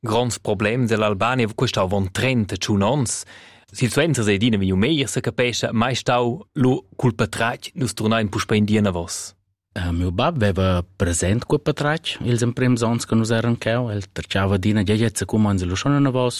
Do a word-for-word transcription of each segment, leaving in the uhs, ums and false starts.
grans problem dell'Albania, questo avon trenta ciunons. Si suenza se dina vegnu meir se capesce, mai stau lo cul patrac nus tornar in puspa indiana vos. Uh, meu bab aveva present quel patrac, ils en prims ons che nus eran cheu, el terciava dina giagetza cum anzi lo sono vos.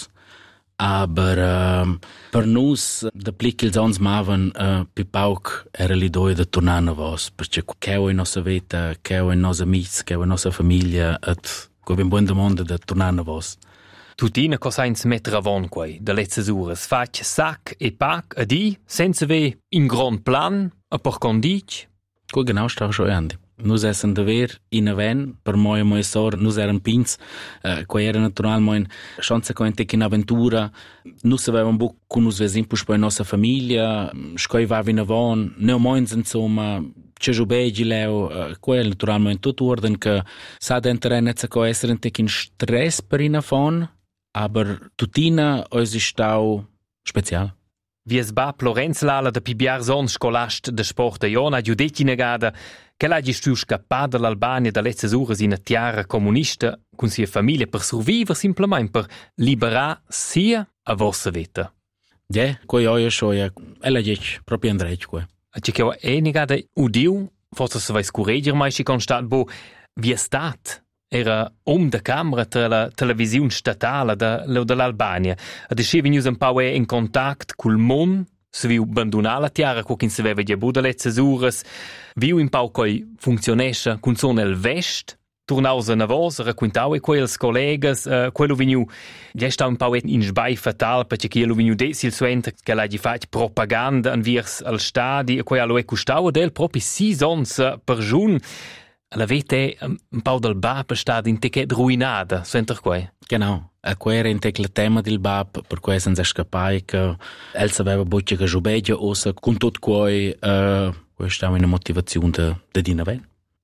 Aber uh, per nus, da plic ils ons mavan, uh, pi pauc era l'idea de tornar a vos, perché cheu in nostra vita, cheu in nostra amici, cheu in nostra famiglia, et quei ben buon demanda de tornar a vos. Tutina cosains metter avon quei, de letzes ures, fac sac e pac a di, senza ve in grand plan, a por condic. Quei genau stau schon andi. Nus essen daver in aven, per moi e moi sor, nus eran pins, uh, quei era naturalmein chance co entec in avventura, nus avevan buc cu nus vesin pus poi nostra famiglia, scoi vavi in avon, neo moins insomma, ce giubegi leu, uh, quei naturalmein tot orden che sa d'enteren etza co esser entec in stress per in avon, aber tutina ois ist stau special. Vies bab Lorenz Lala de pibiar sons scolast de sport de Iona giudetti negada che l'hagi stu scappar dall'Albania da letzes ures in a tiara comunista con sia famiglia per survivere simplement per liberar sia a vossa vita. Ja, quei oia schoia, ella dic proprio andreit quei. A che che e negada udiu, forse se vai scureger mai si constat bo wie stat era om de camera tra la televisione statale de, de l'Albania. Ad escevi news un po' in contact col mon, se viu abbandonare la tiara, co kin se veva di abu de letzes ures, viu un po' coi funzionesce con son el vest, turnaus a navos, raccontau e quels collegas, uh, quello veniu, ja sta un po' in sbai fatal, perché quello veniu desil suenter, che l'ha di fac propaganda an virs al stadi, e quei allo e custau del proprio sis ons per giun. La vete un po' del bab sta in techet ruinata, senter quei. Genau, a quei era in tec la tema del bab, per quei senza scappai che el sapeva boccia che giubegia ossa, con tot quei, uh, quei stava una motivazione de, de dina ven.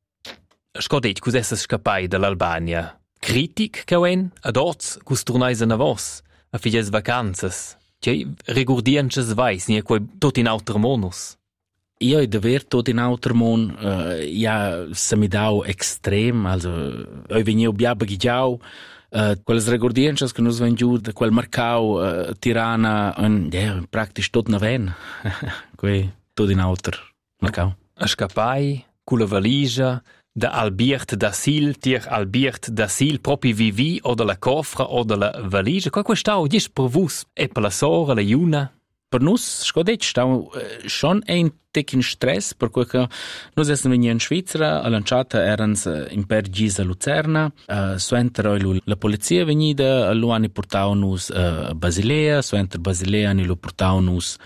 Scodet, cos essa scappai dall'Albania? Critic che ven, ad oz, cos turnais a navos, a figlies vacanzas. Cei regurdiences vais, nie quei tot in auter monus. Io è davvero tot in altro mondo, uh, ja, se mi dau extrem, also, io venivo biaba gigiau, uh, quelles regordiences che nos ven giù, quel marcau, uh, Tirana, un, ja, praktisch tot na ven, quei, tot in altro marcau. A scappai, cu la valigia, da Albiert da Sil, tier Albiert da Sil, proprio vivi, o da la cofra, o da la valigia, quei questau, dis per vus, e per la sora, la iuna. Per nus, scodet, stau uh, schon ein tec in stress, per cui che nus essen vegni in Svizzera, a lanciata erans uh, in per Gisa Lucerna, uh, suenter oi la polizia venida, lu ani portau nus uh, a Basilea, suenter Basilea ani lu portau nus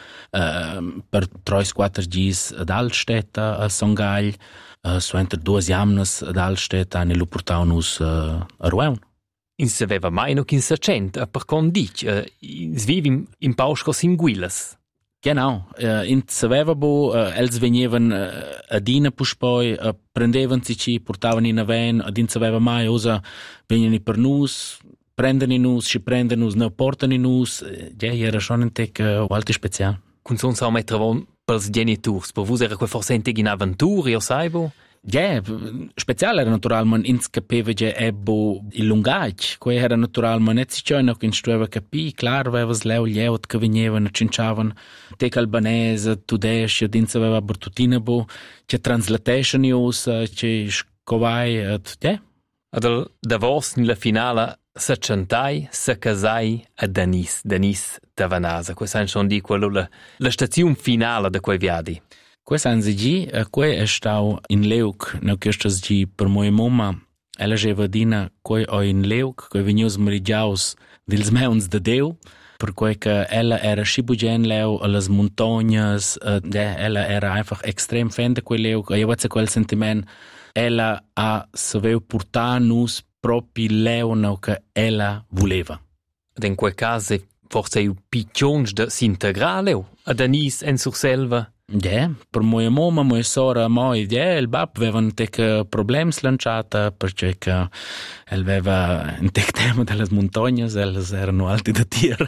uh, per trois quattro gis ad Altstetta, a Songhagl, uh, suenter duas jamnas ad Altstetta ani lu portau nus uh, a Rueun. In se veva mai no kin secent, a per con dic, uh, svivi in, in pausco singuilas. Genau, uh, in se veva bo, uh, els venievan uh, a dina puspoi, uh, prendevan si ci, portavan in aven, ad in se veva mai osa venien per nus, prendan in nus, si prendan nus, ne portan in nus, ja, era schon un tec uh, alti special. Cun son sau metravon pels geniturs, per vus era quei forse entec in avventuri, o saibo? Ja, special era naturalment ins capeva già ebbo il lungaig, quei era naturalment et si ciò no che stueva capi, clar avevas leu lieut che venievan, cinciavan tec albanese, tudesh, ed ins aveva bertutina bo, c'è translation ius, c'è scovai, et ja. Adel da vos nella finale s'accentai, se casai a Danis, Danis Tavanasa. Questo è schon di quello la, la stazione finale da quei viadi. Questo anzi gi, quei è stau in Leuk, no che stas gi per moja mamma, ella geva dina quei o in Leuk, quei venius merigiaus dils meuns de Deu, per quei che ella era scibugen leu alle montagnas, uh, ja, ella era einfach extrem fan de quei Leuk, e io vezza quel sentiment, ella ha saveu portar nus propi leu no che ella voleva. Ed in quei caso forse i piccions de s'integrare a Danis en surselva. Ja, per moja mamma, moja sora, moi, ja, il bab avevano tec problems lanciata, perché che el aveva un tec tema delle montagne, elles erano alti da tir,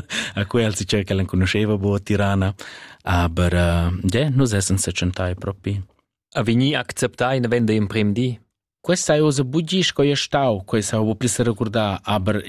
a cui el si c'è che la conosceva bo a Tirana, aber, uh, ja, nus essen se centai propi. A veni acceptai ne vende in prim di? Questa è cosa bugisco e stau, questa ho più ricordare, aber